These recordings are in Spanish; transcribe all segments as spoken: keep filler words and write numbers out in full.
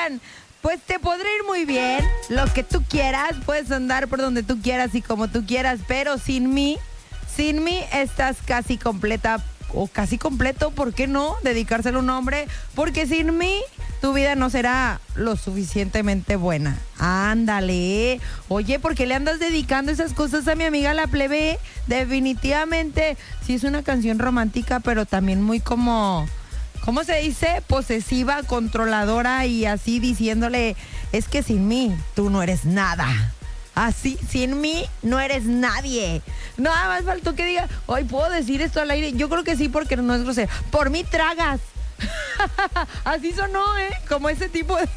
Oigan, pues te podrá ir muy bien, lo que tú quieras, puedes andar por donde tú quieras y como tú quieras, pero sin mí, sin mí estás casi completa o casi completo, ¿por qué no? Dedicárselo a un hombre, porque sin mí tu vida no será lo suficientemente buena. Ándale. Oye, ¿por qué le andas dedicando esas cosas a mi amiga la plebe? Definitivamente, sí es una canción romántica, pero también muy como, ¿cómo se dice? Posesiva, controladora y así diciéndole, es que sin mí tú no eres nada. Así, sin mí no eres nadie. Nada más faltó que diga, hoy puedo decir esto al aire. Yo creo que sí, porque no es grosero. Por mí tragas. Así sonó, ¿eh? Como ese tipo de...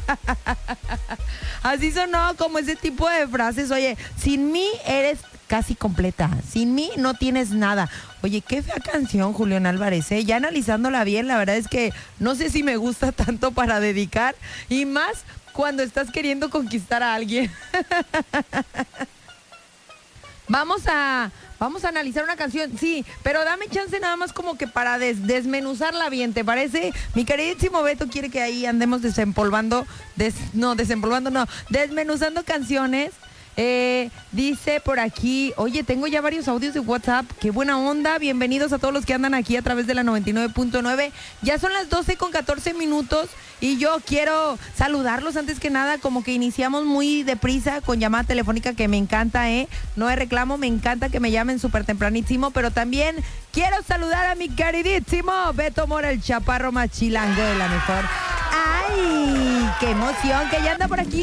Así sonó, como ese tipo de frases. Oye, sin mí eres casi completa. Sin mí no tienes nada. Oye, qué fea canción, Julián Álvarez, ¿eh? Ya analizándola bien, la verdad es que no sé si me gusta tanto para dedicar. Y más cuando estás queriendo conquistar a alguien. Vamos a, vamos a analizar una canción, sí, pero dame chance nada más como que para des, desmenuzarla bien, ¿te parece? Mi queridísimo Beto quiere que ahí andemos desempolvando, des, no, desempolvando, no, desmenuzando canciones. Eh, dice por aquí, oye, tengo ya varios audios de WhatsApp, qué buena onda, bienvenidos a todos los que andan aquí a través de la noventa y nueve punto nueve, ya son las doce con catorce minutos y yo quiero saludarlos antes que nada, como que iniciamos muy deprisa con llamada telefónica que me encanta, eh, no hay reclamo, me encanta que me llamen súper tempranísimo, pero también quiero saludar a mi queridísimo Beto Mora, el chaparro más chilango de la mejor. ¡Ay! ¡Qué emoción! Que ya anda por aquí